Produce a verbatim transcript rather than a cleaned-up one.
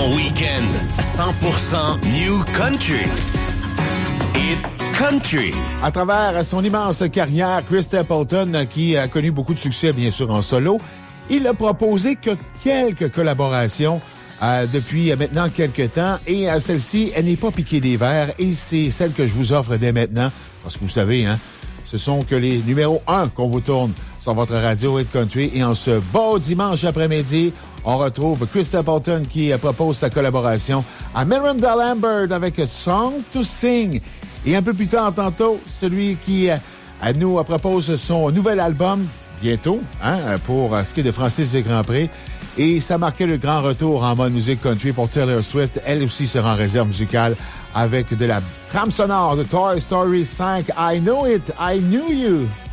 Ton week-end cent pour cent New Country. It Country. À travers son immense carrière, Chris Stapleton, qui a connu beaucoup de succès, bien sûr, en solo, il a proposé que quelques collaborations euh, depuis euh, maintenant quelques temps. Et euh, celle-ci, elle n'est pas piquée des verres. Et c'est celle que je vous offre dès maintenant. Parce que vous savez, hein, ce sont que les numéros un qu'on vous tourne sur votre radio Hit Country. Et en ce beau dimanche après-midi, on retrouve Chris Stapleton qui euh, propose sa collaboration à Miranda Lambert avec A Song to Sing. Et un peu plus tard, tantôt, celui qui euh, nous propose son nouvel album, bientôt, hein, pour ce qui est de Francis Grandpré. Et ça marquait le grand retour en mode musique country pour Taylor Swift. Elle aussi sera en réserve musicale avec de la trame sonore de Toy Story cinq. I Know It, I Knew You.